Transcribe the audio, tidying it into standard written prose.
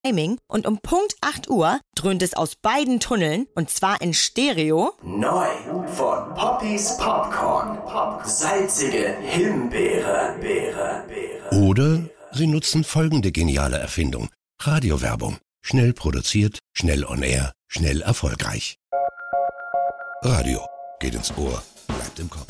Timing und um Punkt 8 Uhr dröhnt es aus beiden Tunneln und zwar in Stereo. Neu von Poppys Popcorn. Salzige Himbeere. Oder Sie nutzen folgende geniale Erfindung. Radiowerbung. Schnell produziert, schnell on air, schnell erfolgreich. Radio geht ins Ohr, bleibt im Kopf.